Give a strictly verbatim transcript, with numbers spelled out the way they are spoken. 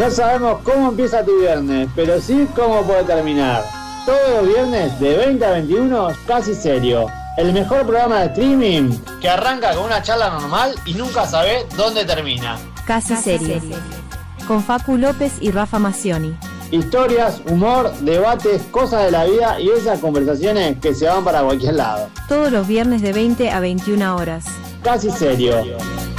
No sabemos cómo empieza tu viernes, pero sí cómo puede terminar. Todos los viernes de veinte a veintiuno, Casi Serio. El mejor programa de streaming que arranca con una charla normal y nunca sabe dónde termina. Casi Serio. Con Facu López y Rafa Macioni. Historias, humor, debates, cosas de la vida y esas conversaciones que se van para cualquier lado. Todos los viernes de veinte a veintiuna horas. Casi Serio.